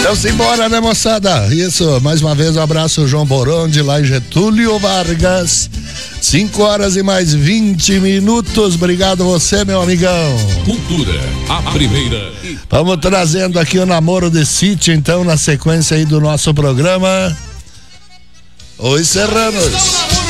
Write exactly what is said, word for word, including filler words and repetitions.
Então simbora, né, moçada? Isso, mais uma vez um abraço, João Borão, de lá em Getúlio Vargas. cinco horas e mais vinte minutos. Obrigado você, meu amigão. Cultura, a primeira. Vamos trazendo aqui o Namoro de Sítio, então, na sequência aí do nosso programa. Os Serranos.